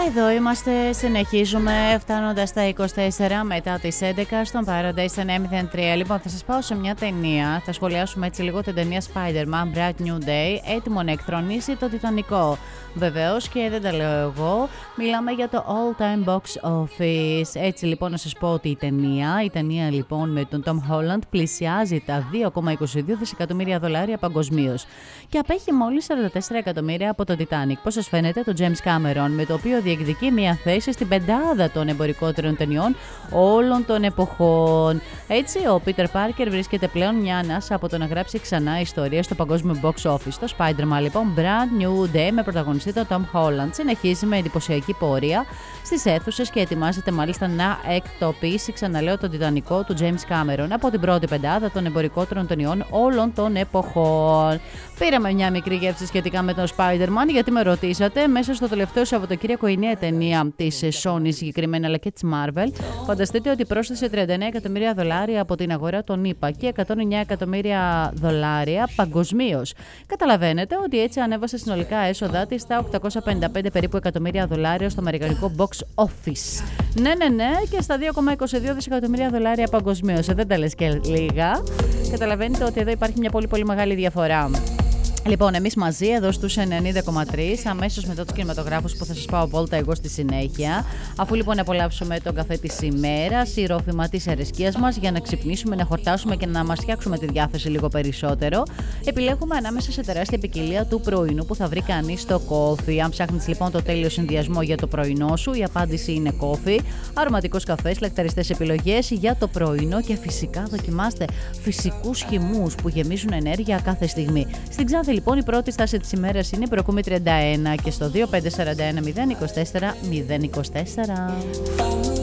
Εδώ είμαστε, συνεχίζουμε φτάνοντας στα 24 μετά τις 11 στον Paradise 903. Λοιπόν, θα σας πάω σε μια ταινία, θα σχολιάσουμε έτσι λίγο την ταινία Spider-Man Brand New Day, έτοιμο να εκθρονήσει το Τιτανικό. Βεβαίως και δεν τα λέω εγώ, μιλάμε για το All Time Box Office. Έτσι λοιπόν να σας πω ότι η ταινία λοιπόν με τον Tom Holland πλησιάζει τα 2,22 δισεκατομμύρια δολάρια παγκοσμίως και απέχει μόλις 44 εκατομμύρια από το Titanic. Πώς σας φαίνεται το James Cameron, με το οποίο διεκδικεί μια θέση στην πεντάδα των εμπορικότερων ταινιών όλων των εποχών. Έτσι, ο Peter Parker βρίσκεται πλέον μια ανάσα από το να γράψει ξανά ιστορία στο παγκόσμιο box office. Το Spider-Man λοιπόν Brand New Day με πρωταγωνιστή τον Tom Holland συνεχίζει με εντυπωσιακή πορεία στις αίθουσες και ετοιμάζεται μάλιστα να εκτοπίσει, ξαναλέω, τον Τιτανικό του James Cameron από την πρώτη πεντάδα των εμπορικότερων ταινιών όλων των εποχών. Πήραμε μια μικρή γεύση σχετικά με τον Spider-Man, γιατί με ρωτήσατε. Μέσα στο τελευταίο Σαββατοκύριακο η νέα ταινία της Sony συγκεκριμένα, αλλά και της Marvel, φανταστείτε ότι πρόσθεσε 39 εκατομμύρια δολάρια από την αγορά των ΗΠΑ και 109 εκατομμύρια δολάρια παγκοσμίως. Καταλαβαίνετε ότι έτσι ανέβασε συνολικά έσοδά της στα 855 περίπου εκατομμύρια δολάρια στο αμερικανικό box office. Ναι, και στα 2,22 δισεκατομμύρια δολάρια παγκοσμίως. Δεν τα λες και λίγα. Καταλαβαίνετε ότι εδώ υπάρχει μια πολύ πολύ μεγάλη διαφορά. Λοιπόν, εμείς μαζί εδώ στους 90,3, αμέσως μετά τους κινηματογράφους που θα σας πάω βόλτα εγώ στη συνέχεια. Αφού λοιπόν απολαύσουμε τον καφέ της ημέρας, ηρόφημα της αρεσκίας μας, για να ξυπνήσουμε, να χορτάσουμε και να μας φτιάξουμε τη διάθεση λίγο περισσότερο, επιλέγουμε ανάμεσα σε τεράστια ποικιλία του πρωινού που θα βρει κανείς στο κόφι. Αν ψάχνεις λοιπόν το τέλειο συνδυασμό για το πρωινό σου, η απάντηση είναι κόφι. Αρωματικός καφές, λακταριστές επιλογές για το πρωινό και φυσικά δοκιμάστε φυσικούς χυμούς που γεμίζουν ενέργεια κάθε στιγμή. Στην Ξάνθη λοιπόν η πρώτη στάση της ημέρας είναι η Προκούμη 31 και στο 2541 024 024.